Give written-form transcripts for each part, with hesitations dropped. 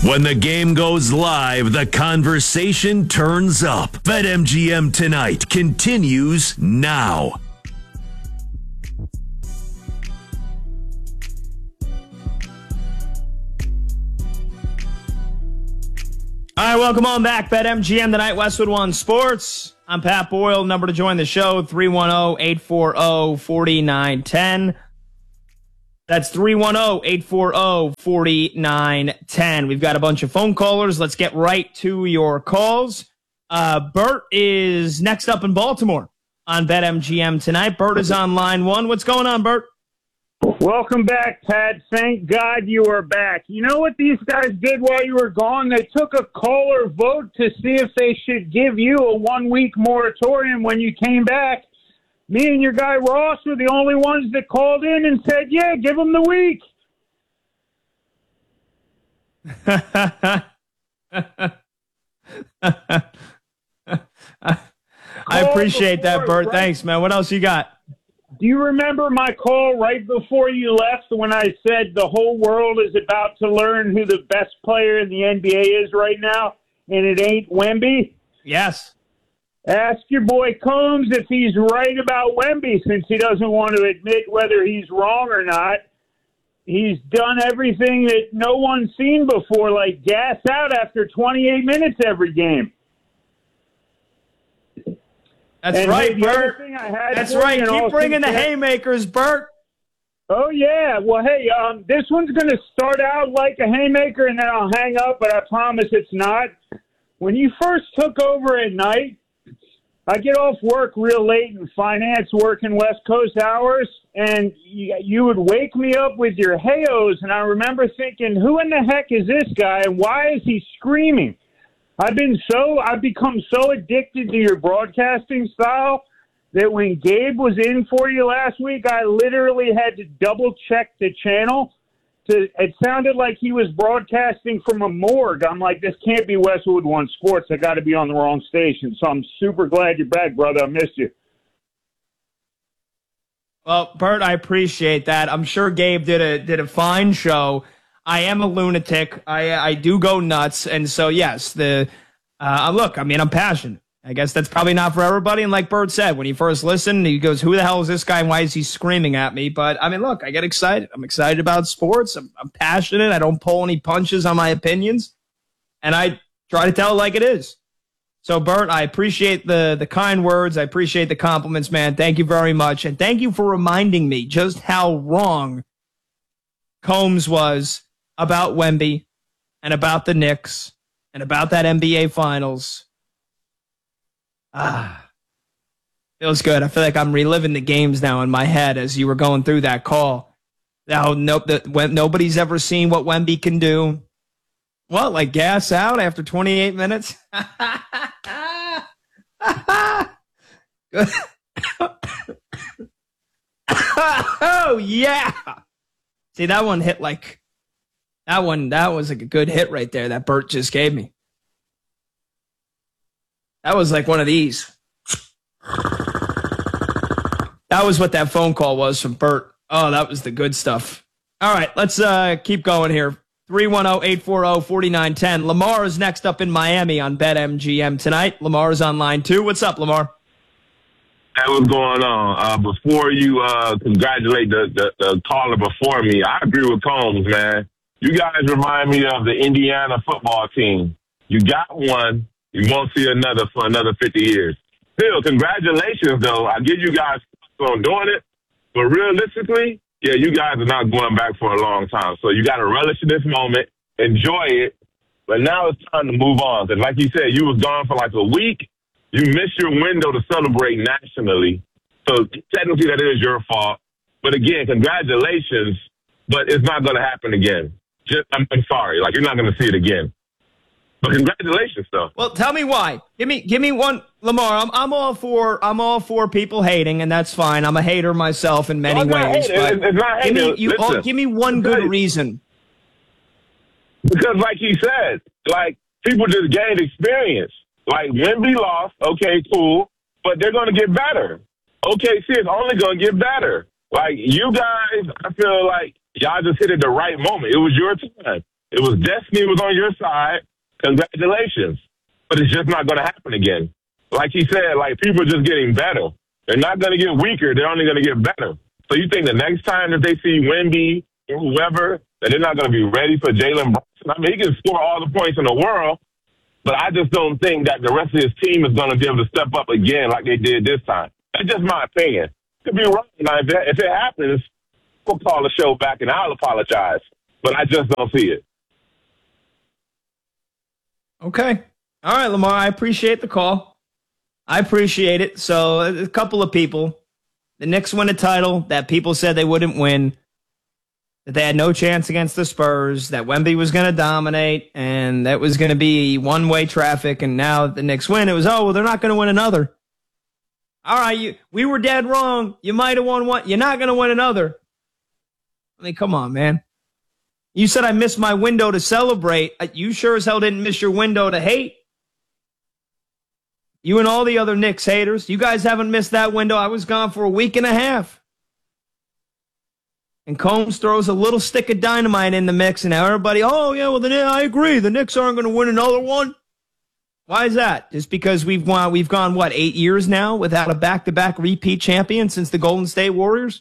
When the game goes live, the conversation turns up. BetMGM Tonight continues now. All right, welcome on back. BetMGM Tonight, Westwood One Sports. I'm Pat Boyle. Number to join the show, 310-840-4910. That's 310-840-4910. We've got a bunch of phone callers. Let's get right to your calls. Bert is next up in Baltimore on BetMGM Tonight. Bert is on line one. What's going on, Bert? Welcome back, Pat. Thank God you are back. You know what these guys did while you were gone? They took a caller vote to see if they should give you a 1-week moratorium when you came back. Me and your guy Ross were the only ones that called in and said, yeah, give them the week. I appreciate that, Bert. Thanks, man. What else you got? Do you remember my call right before you left when I said the whole world is about to learn who the best player in the NBA is right now, and it ain't Wemby? Yes. Ask your boy Combs if he's right about Wemby, since he doesn't want to admit whether he's wrong or not. He's done everything that no one's seen before, like gas out after 28 minutes every game. That's right, Bert. That's right. Keep bringing the haymakers, Bert. Oh, yeah. Well, hey, this one's going to start out like a haymaker, and then I'll hang up, but I promise it's not. When you first took over at night, I get off work real late in finance, working West Coast hours, and you would wake me up with your hey-ohs, and I remember thinking, who in the heck is this guy, and why is he screaming? I've become so addicted to your broadcasting style that when Gabe was in for you last week, I literally had to double-check the channel. It sounded like he was broadcasting from a morgue. I'm like, this can't be Westwood One Sports. I got to be on the wrong station. So I'm super glad you're back, brother. I missed you. Well, Bert, I appreciate that. I'm sure Gabe did a fine show. I am a lunatic. I do go nuts. And so, yes, look, I mean, I'm passionate. I guess that's probably not for everybody. And like Bert said, when he first listened, he goes, who the hell is this guy and why is he screaming at me? But, I mean, look, I get excited. I'm excited about sports. I'm passionate. I don't pull any punches on my opinions. And I try to tell it like it is. So, Bert, I appreciate the kind words. I appreciate the compliments, man. Thank you very much. And thank you for reminding me just how wrong Combs was about Wemby and about the Knicks and about that NBA Finals. Feels good. I feel like I'm reliving the games now in my head as you were going through that call. Now, nobody's ever seen what Wemby can do. What, like gas out after 28 minutes? Oh, yeah. See, that one hit like... That was like a good hit right there that Bert just gave me. That was like one of these. That was what that phone call was from Bert. Oh, that was the good stuff. All right, let's keep going here. 310-840-4910. Lamar is next up in Miami on BetMGM Tonight. Lamar is on line 2. What's up, Lamar? Hey, what's going on? Before you congratulate the caller before me, I agree with Combs, man. You guys remind me of the Indiana football team. You got one. You won't see another for another 50 years. Still, congratulations, though. I give you guys on doing it. But realistically, yeah, you guys are not going back for a long time. So you got to relish in this moment, enjoy it. But now it's time to move on. Because like you said, you was gone for like a week. You missed your window to celebrate nationally. So technically that is your fault. But again, congratulations. But it's not going to happen again. I'm sorry. Like, you're not going to see it again. But congratulations, though. Well, tell me why. Give me one, Lamar. I'm all for people hating, and that's fine. I'm a hater myself in many ways. But it's not hating. Give me one good reason. Because, like he said, like people just gained experience. Like Wemby lost, okay, cool, but they're going to get better. OKC is only going to get better. Like you guys, I feel like y'all just hit at the right moment. It was your time. It was destiny was on your side. Congratulations. But it's just not going to happen again. Like he said, like, people are just getting better. They're not going to get weaker. They're only going to get better. So you think the next time that they see Wemby or whoever, that they're not going to be ready for Jalen Brunson? I mean, he can score all the points in the world, but I just don't think that the rest of his team is going to be able to step up again like they did this time. That's just my opinion. Could be wrong. Now, if it happens, we'll call the show back and I'll apologize. But I just don't see it. Okay. All right, Lamar, I appreciate the call. I appreciate it. So a couple of people, the Knicks win a title that people said they wouldn't win, that they had no chance against the Spurs, that Wemby was going to dominate, and that was going to be one-way traffic, and now the Knicks win. It was, oh, well, they're not going to win another. All right, we were dead wrong. You might have won one. You're not going to win another. I mean, come on, man. You said I missed my window to celebrate. You sure as hell didn't miss your window to hate. You and all the other Knicks haters, you guys haven't missed that window. I was gone for a week and a half. And Combs throws a little stick of dynamite in the mix, and now everybody, oh, yeah, well, I agree. The Knicks aren't going to win another one. Why is that? Just because we've gone, 8 years now without a back-to-back repeat champion since the Golden State Warriors?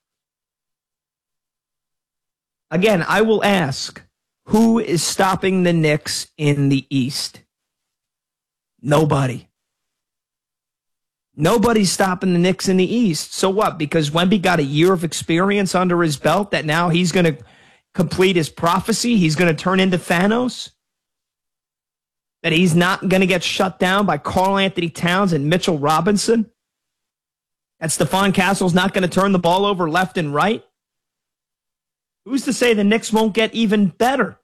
Again, I will ask, who is stopping the Knicks in the East? Nobody. Nobody's stopping the Knicks in the East. So what? Because Wemby got a year of experience under his belt that now he's going to complete his prophecy? He's going to turn into Thanos? That he's not going to get shut down by Karl Anthony Towns and Mitchell Robinson? That Stephon Castle's not going to turn the ball over left and right? Who's to say the Knicks won't get even better?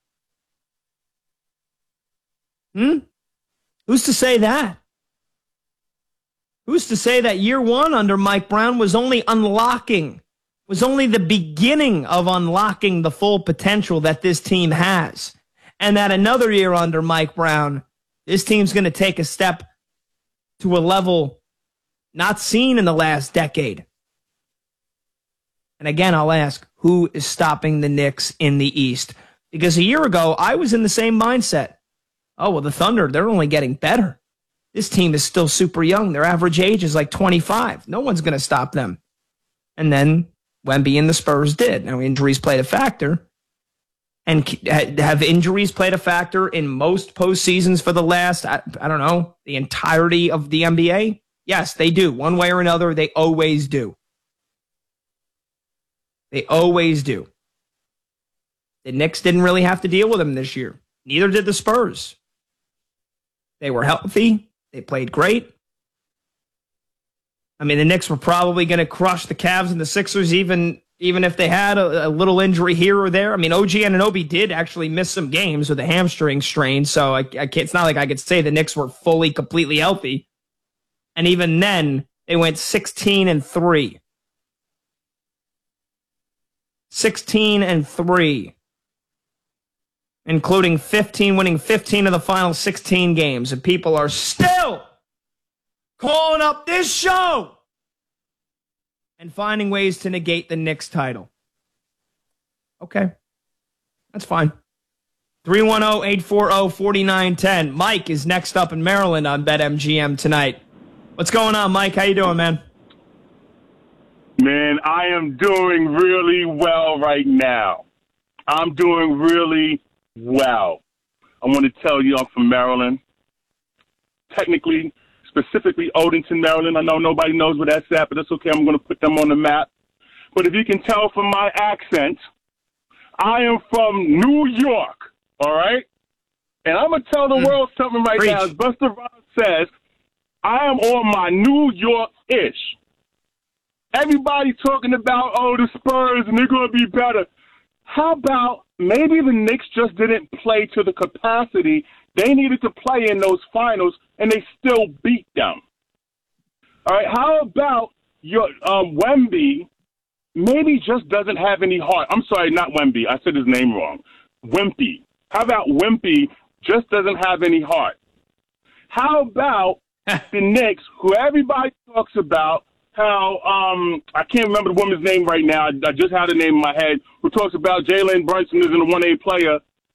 Who's to say that? Who's to say that year one under Mike Brown was only the beginning of unlocking the full potential that this team has? And that another year under Mike Brown, this team's going to take a step to a level not seen in the last decade. And again, I'll ask, who is stopping the Knicks in the East? Because a year ago, I was in the same mindset. Oh, well, the Thunder, they're only getting better. This team is still super young. Their average age is like 25. No one's going to stop them. And then Wemby and the Spurs did. Now, injuries played a factor. And have injuries played a factor in most postseasons for the last, I don't know, the entirety of the NBA? Yes, they do. One way or another, they always do. They always do. The Knicks didn't really have to deal with them this year. Neither did the Spurs. They were healthy. They played great. I mean, the Knicks were probably going to crush the Cavs and the Sixers even if they had a little injury here or there. I mean, OG Anunoby did actually miss some games with a hamstring strain, so I can't, it's not like I could say the Knicks were fully, completely healthy. And even then, they went 16-3. 16-3. Including winning 15 of the final 16 games. And people are still calling up this show and finding ways to negate the Knicks title. Okay. That's fine. 310-840-4910. Mike is next up in Maryland on BetMGM tonight. What's going on, Mike? How you doing, man? Man, I am doing really well right now. I'm doing really well. I want to tell you I'm from Maryland. Technically, specifically Odenton, Maryland. I know nobody knows where that's at, but that's okay. I'm going to put them on the map. But if you can tell from my accent, I am from New York, all right? And I'm going to tell the world something right now. As Buster Rhymes says, I am on my New York-ish. Everybody talking about, oh, the Spurs, and they're going to be better. How about maybe the Knicks just didn't play to the capacity they needed to play in those finals, and they still beat them? All right, how about your Wemby maybe just doesn't have any heart? I'm sorry, not Wemby. I said his name wrong. Wimpy. How about Wimpy just doesn't have any heart? How about the Knicks, who everybody talks about, how I can't remember the woman's name right now. I just had her name in my head. Who talks about Jalen Brunson isn't a 1A player.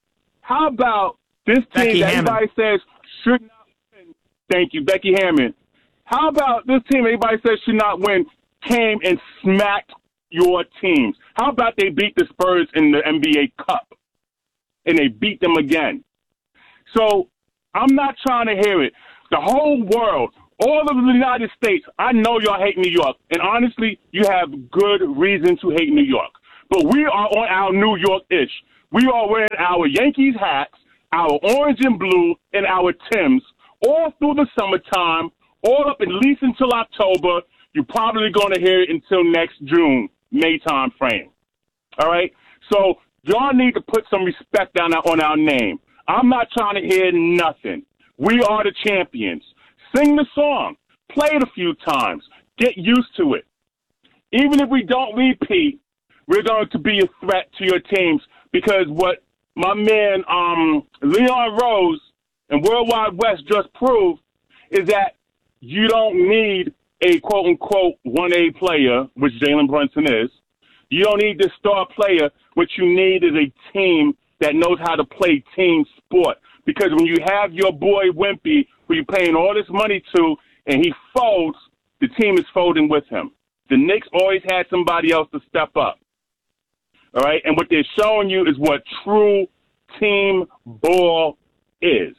How about this team Becky that Hammond. everybody says should not win? Thank you, Becky Hammond. How about this team everybody says should not win came and smacked your teams? How about they beat the Spurs in the NBA Cup and they beat them again? So I'm not trying to hear it. The whole world, all of the United States, I know y'all hate New York. And honestly, you have good reason to hate New York. But we are on our New York-ish. We are wearing our Yankees hats, our orange and blue, and our Timbs all through the summertime, all up at least until October. You're probably going to hear it until next June, May time frame. All right? So y'all need to put some respect down on our name. I'm not trying to hear nothing. We are the champions. Sing the song. Play it a few times. Get used to it. Even if we don't repeat, we're going to be a threat to your teams because what my man Leon Rose and Worldwide West just proved is that you don't need a quote-unquote 1A player, which Jalen Brunson is. You don't need this star player. What you need is a team that knows how to play team sport. Because when you have your boy Wimpy, who you're paying all this money to, and he folds, the team is folding with him. The Knicks always had somebody else to step up. All right? And what they're showing you is what true team ball is.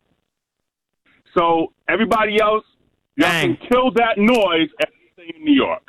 So everybody else, y'all can kill that noise and stay in New York.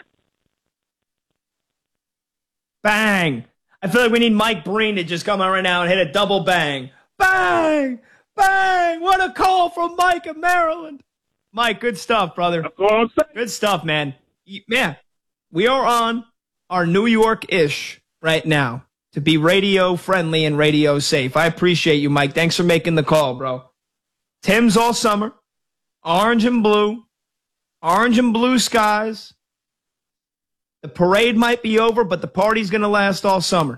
Bang. I feel like we need Mike Breen to just come out right now and hit a double bang. Bang! Bang! What a call from Mike in Maryland. Mike, good stuff, brother. That's what I'm saying. Good stuff, man. Yeah, we are on our New York-ish right now to be radio friendly and radio safe. I appreciate you, Mike. Thanks for making the call, bro. Tim's all summer. Orange and blue skies. The parade might be over, but the party's going to last all summer.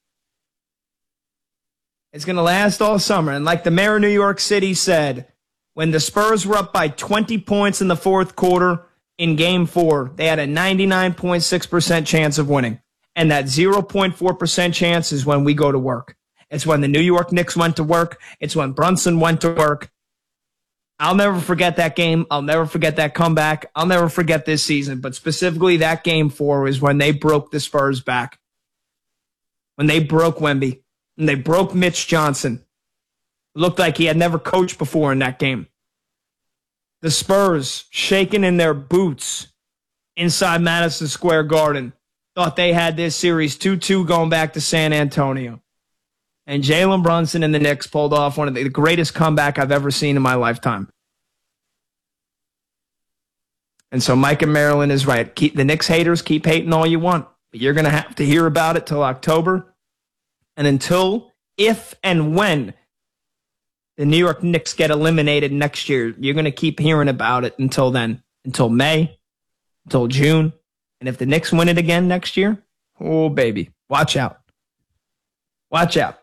It's going to last all summer. And like the mayor of New York City said, when the Spurs were up by 20 points in the fourth quarter in Game 4, they had a 99.6% chance of winning. And that 0.4% chance is when we go to work. It's when the New York Knicks went to work. It's when Brunson went to work. I'll never forget that game. I'll never forget that comeback. I'll never forget this season. But specifically that Game 4 is when they broke the Spurs back. When they broke Wemby. And they broke Mitch Johnson. It looked like he had never coached before in that game. The Spurs, shaking in their boots inside Madison Square Garden, thought they had this series 2-2 going back to San Antonio. And Jalen Brunson and the Knicks pulled off one of the greatest comeback I've ever seen in my lifetime. And so Mike in Maryland is right. The Knicks haters keep hating all you want, but you're going to have to hear about it till October. And until, if and when the New York Knicks get eliminated next year, you're going to keep hearing about it until then, until May, until June. And if the Knicks win it again next year, oh, baby, watch out. Watch out.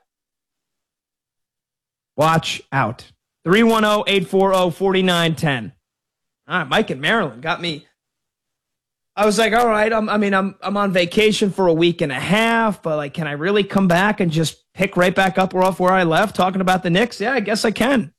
Watch out. 310-840-4910. All right, Mike in Maryland got me. I was like, all right, I'm on vacation for a week and a half, but like, can I really come back and just pick right back up off where I left talking about the Knicks? Yeah, I guess I can.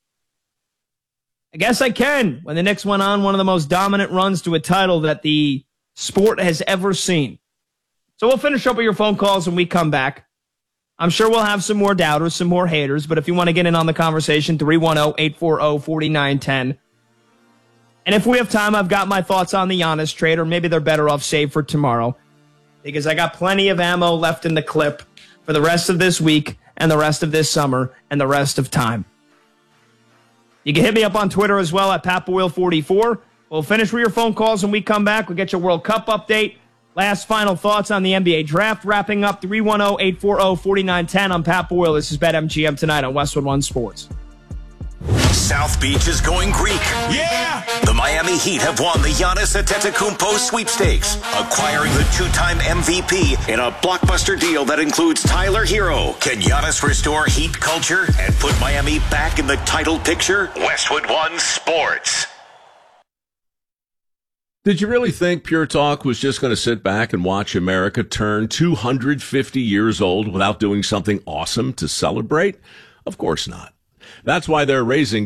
When the Knicks went on one of the most dominant runs to a title that the sport has ever seen. So we'll finish up with your phone calls when we come back. I'm sure we'll have some more doubters, some more haters, but if you want to get in on the conversation, 310-840-4910. And if we have time, I've got my thoughts on the Giannis trade, or maybe they're better off saved for tomorrow, because I got plenty of ammo left in the clip for the rest of this week and the rest of this summer and the rest of time. You can hit me up on Twitter as well at PatBoyle44. We'll finish with your phone calls when we come back. We'll get your World Cup update. Last final thoughts on the NBA draft. Wrapping up 310-840-4910. I'm Pat Boyle. This is BetMGM tonight on Westwood One Sports. South Beach is going Greek. Yeah! The Miami Heat have won the Giannis Antetokounmpo sweepstakes, acquiring the two-time MVP in a blockbuster deal that includes Tyler Hero. Can Giannis restore Heat culture and put Miami back in the title picture? Westwood One Sports. Did you really think Pure Talk was just going to sit back and watch America turn 250 years old without doing something awesome to celebrate? Of course not. That's why they're raising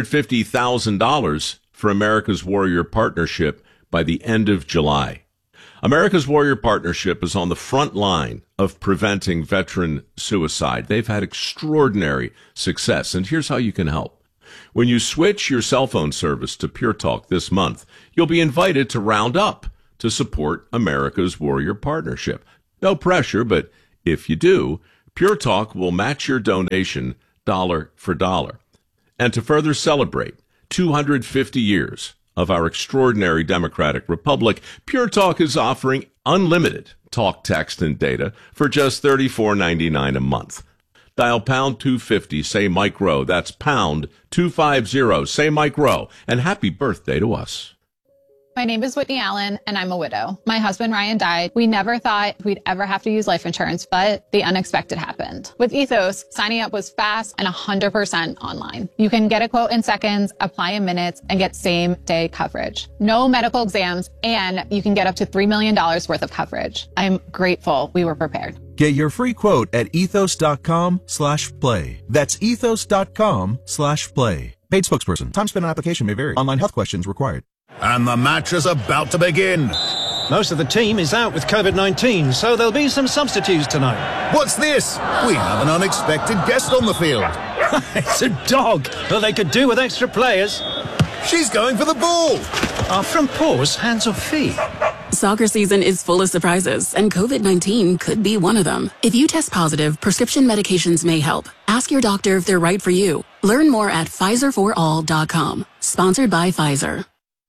$250,000 for America's Warrior Partnership by the end of July. America's Warrior Partnership is on the front line of preventing veteran suicide. They've had extraordinary success, and here's how you can help. When you switch your cell phone service to Pure Talk this month, you'll be invited to round up to support America's Warrior Partnership. No pressure, but if you do, Pure Talk will match your donation dollar for dollar. And to further celebrate 250 years of our extraordinary democratic republic, Pure Talk is offering unlimited talk, text, and data for just $34.99 a month. Dial pound 250, say Mike Rowe. That's pound 250, say Mike Rowe. And happy birthday to us. My name is Whitney Allen, and I'm a widow. My husband, Ryan, died. We never thought we'd ever have to use life insurance, but the unexpected happened. With Ethos, signing up was fast and 100% online. You can get a quote in seconds, apply in minutes, and get same-day coverage. No medical exams, and you can get up to $3 million worth of coverage. I'm grateful we were prepared. Get your free quote at ethos.com/play. That's ethos.com/play. Paid spokesperson. Time spent on application may vary. Online health questions required. And the match is about to begin. Most of the team is out with COVID-19, so there'll be some substitutes tonight. What's this? We have an unexpected guest on the field. It's a dog. Well, they could do with extra players. She's going for the ball. Are front paws hands or feet? Soccer season is full of surprises, and COVID-19 could be one of them. If you test positive, prescription medications may help. Ask your doctor if they're right for you. Learn more at PfizerForAll.com. Sponsored by Pfizer.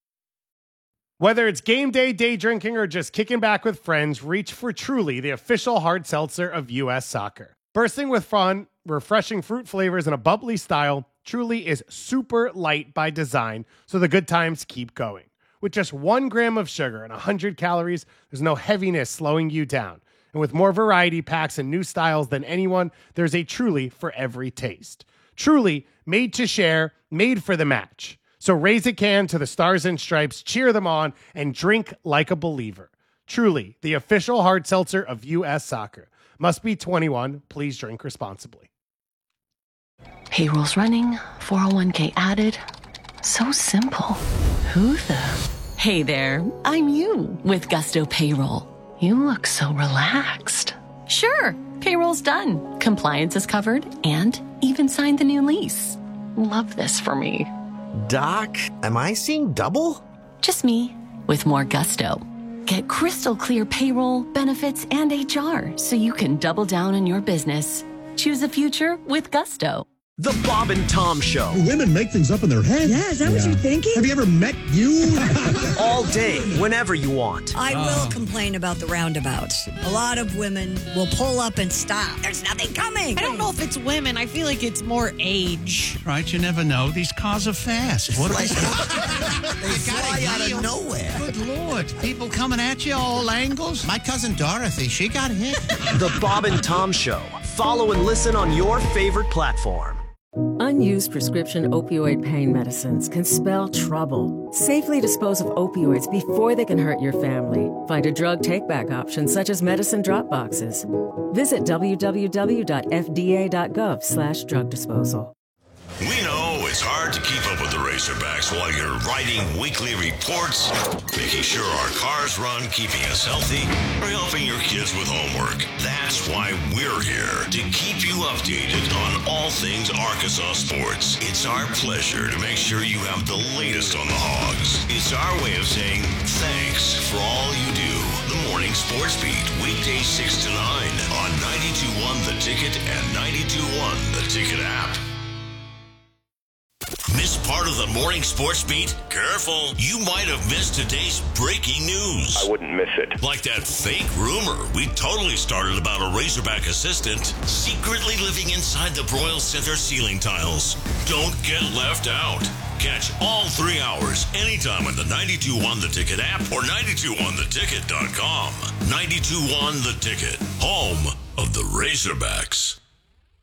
Whether it's game day, day drinking, or just kicking back with friends, reach for Truly, the official hard seltzer of U.S. Soccer. Bursting with fun, refreshing fruit flavors, and a bubbly style, Truly is super light by design, so the good times keep going. With just 1 gram of sugar and 100 calories, there's no heaviness slowing you down. And with more variety packs and new styles than anyone, there's a Truly for every taste. Truly, made to share, made for the match. So raise a can to the Stars and Stripes, cheer them on, and drink like a believer. Truly, the official hard seltzer of U.S. Soccer. Must be 21. Please drink responsibly. Payroll's running, 401k added. So simple. Who the? Hey there, I'm you with Gusto Payroll. You look so relaxed. Sure, payroll's done. Compliance is covered and even signed the new lease. Love this for me. Doc, am I seeing double? Just me, with more gusto. Get crystal clear payroll, benefits, and HR so you can double down on your business. Choose a future with gusto. The Bob and Tom Show. Women make things up in their head. Yeah, is that what you're thinking? Have you ever met you? All day, whenever you want. I will complain about the roundabouts. A lot of women will pull up and stop. There's nothing coming. I don't know if it's women. I feel like it's more age. Right, you never know. These cars are fast. What are they fly out of nowhere. Good Lord. People coming at you all angles. My cousin Dorothy, she got hit. The Bob and Tom Show. Follow and listen on your favorite platform. Unused prescription opioid pain medicines can spell trouble. Safely dispose of opioids before they can hurt your family. Find a drug take-back option such as medicine drop boxes. Visit www.fda.gov/drug disposal. We know it's hard to keep up with the Razorbacks while you're writing weekly reports, making sure our cars run, keeping us healthy, or helping your kids with homework. That's why we're here, to keep you updated on all things Arkansas sports. It's our pleasure to make sure you have the latest on the Hogs. It's our way of saying thanks for all you do. The Morning Sports Beat, weekdays 6 to 9 on 92.1 The Ticket and 92.1 The Ticket app. Missed part of the Morning Sports Beat? Careful, you might have missed today's breaking news. I wouldn't miss it. Like that fake rumor we totally started about a Razorback assistant secretly living inside the Broyles Center ceiling tiles. Don't get left out. Catch all 3 hours anytime on the 92.1 The Ticket app or 92.1theticket.com. 92.1 The Ticket, home of the Razorbacks.